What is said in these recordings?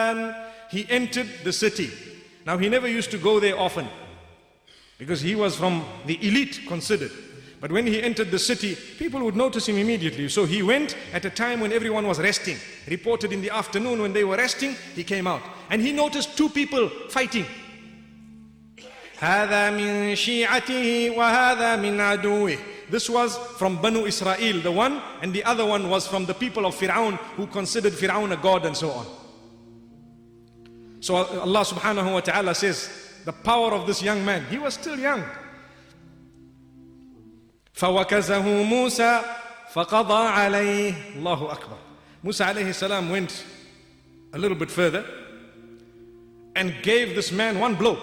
he entered the city. Now he never used to go there often because he was from the elite considered. But when he entered the city, people would notice him immediately. So he went at a time when everyone was resting. Reported in the afternoon when they were resting, he came out. And he noticed two people fighting. هذا من شيعته وهذا من عدوه. This was from Banu Israel, the one, and the other one was from the people of Fir'aun who considered Fir'aun a god and so on. So Allah subhanahu wa ta'ala says, the power of this young man, he was still young. فَوَكَزَهُ مُوسَى فَقَضَى عَلَيْهِ Allahu Akbar. Musa alayhi salam went a little bit further and gave this man one blow.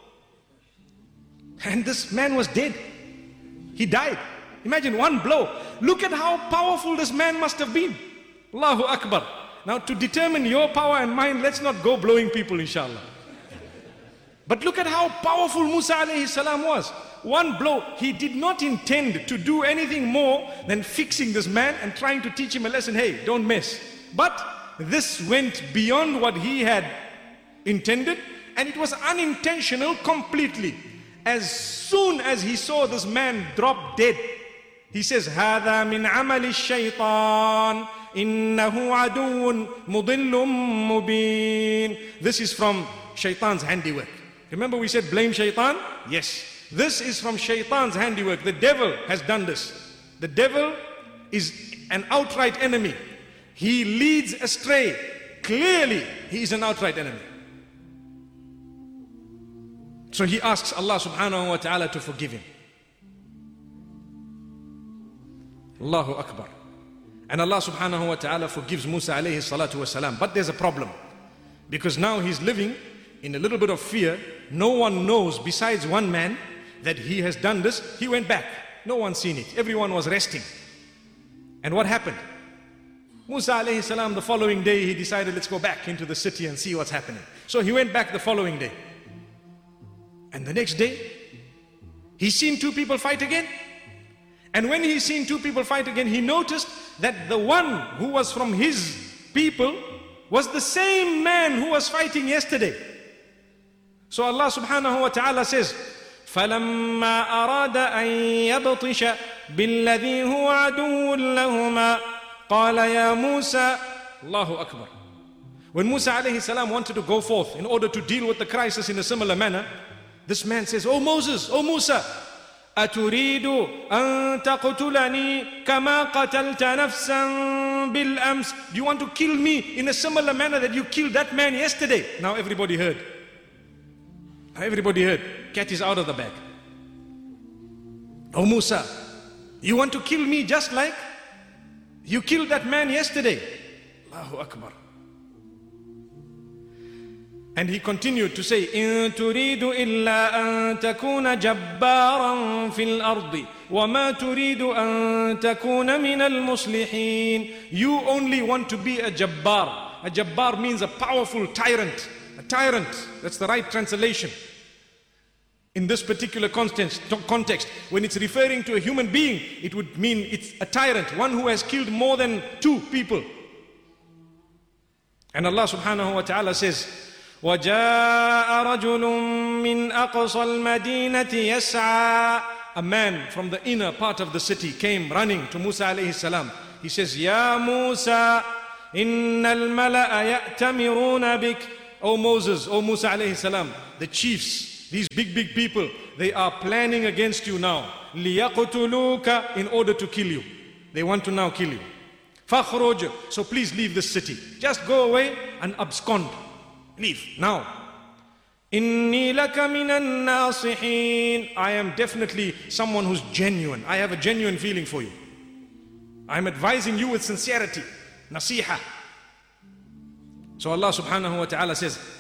And this man was dead. He died. Imagine one blow. Look at how powerful this man must have been. Allahu Akbar. Now to determine your power and mine, let's not go blowing people inshallah. But look at how powerful Musa alayhi salam was. One blow. He did not intend to do anything more than fixing this man and trying to teach him a lesson. Hey, don't mess. But this went beyond what he had intended, and it was unintentional completely. As soon as he saw this man drop dead, he says, هذا من عمل الشيطان إنه عدو مضل مبين. This is from Shaitan's handiwork. Remember we said blame Shaitan? Yes. This is from Shaitan's handiwork. The devil has done this. The devil is an outright enemy. He leads astray. Clearly, he is an outright enemy. So he asks Allah subhanahu wa ta'ala to forgive him. Allahu Akbar. And Allah subhanahu wa ta'ala forgives Musa alayhi salatu wasalam. But there's a problem. Because now he's living in a little bit of fear. No one knows besides one man that he has done this. He went back. No one seen it. Everyone was resting. And what happened? Musa alayhi salam, the following day, he decided, let's go back into the city and see what's happening. So he went back the following day. And the next day, he seen two people fight again. And when he seen two people fight again, he noticed that the one who was from his people was the same man who was fighting yesterday. So Allah subhanahu wa ta'ala says, فَلَمَّا أَرَادَ أَن يَبْطِشَ بِالَّذِي هُوَ عَدُوٌّ لَهُمَا قَالَ يَا مُوسَى Allahu Akbar. When Musa alayhi salam wanted to go forth in order to deal with the crisis in a similar manner, this man says, Oh Moses, oh Musa, أتريد أن تقتلني كما قتلت نفسا بالأمس. Do you want to kill me in a similar manner that you killed that man yesterday? Now everybody heard. Everybody heard. Cat is out of the bag. Oh Musa, you want to kill me just like you killed that man yesterday? Allahu Akbar. And he continued to say, إن تريد إلا أن تكون جبارا في الأرض وما تريد أن تكون من المصلحين. You only want to be a jabbar. A jabbar means a powerful tyrant. A tyrant, that's the right translation. In this particular context, when it's referring to a human being, it would mean it's a tyrant, one who has killed more than two people. And Allah subhanahu wa ta'ala says, وَجَاءَ رَجُلٌ مِّنْ أَقْصَى الْمَدِينَةِ يَسْعَى. A man from the inner part of the city came running to Musa alayhi salam. He says, Ya Musa, إِنَّ الْمَلَأَ يَأْتَمِرُونَ بِكَ. O Moses, O Musa alayhi salam, the chiefs, these big people, they are planning against you now. لِيَقْتُلُوكَ. In order to kill you. They want to now kill you. فَخْرُجْ. So please leave this city. Just go away and abscond. Leave now. إِنِّي لَكَ مِنَ النَّاصِحِينَ. I am definitely someone who's genuine. I have a genuine feeling for you. I'm advising you with sincerity. Nasiha. So Allah subhanahu wa ta'ala says,